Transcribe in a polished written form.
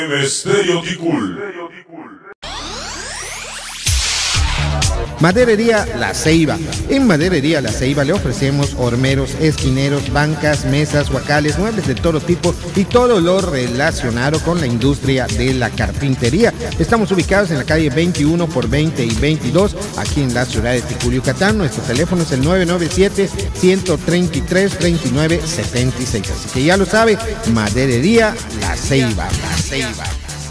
Estéreo Ticul. Maderería La Ceiba. En Maderería La Ceiba le ofrecemos hormeros, esquineros, bancas, mesas, huacales, muebles de todo tipo y todo lo relacionado con la industria de la carpintería. Estamos ubicados en la calle 21 por 20 y 22, aquí en la ciudad de Ticul, Yucatán. Nuestro teléfono es el 997-133-2976. Así que ya lo sabe, Maderería La Ceiba. La Ceiba.